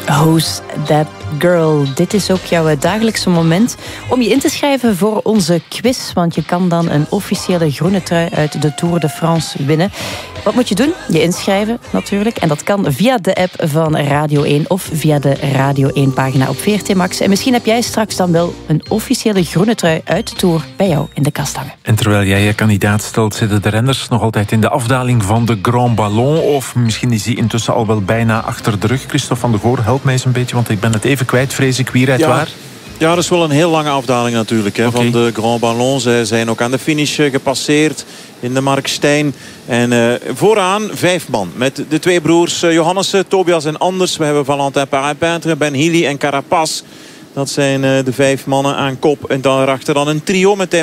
Who's That Girl? Dit is ook jouw dagelijkse moment om je in te schrijven voor onze quiz. Want je kan dan een officiële groene trui uit de Tour de France winnen. Wat moet je doen? Je inschrijven natuurlijk. En dat kan via de app van Radio 1 of via de Radio 1 pagina op VRT Max. En misschien heb jij straks dan wel een officiële groene trui uit de Tour bij jou in de kast hangen. En terwijl jij je kandidaat stelt, zitten de renners nog altijd in de afdaling van de Grand Ballon. Of misschien is die intussen al wel bijna achter de rug. Christophe van der Goor, help mij eens een beetje, want ik ben het even kwijt, vrees ik. Wie rijdt waar? Ja, dat is wel een heel lange afdaling natuurlijk van de Grand Ballon. Zij zijn ook aan de finish gepasseerd in de Markstein. En vooraan 5 man met de 2 broers Johannessen, Tobias en Anders. We hebben Valentin Parapintre, Ben Healy en Carapaz. Dat zijn de 5 mannen aan kop. En daarachter dan een trio met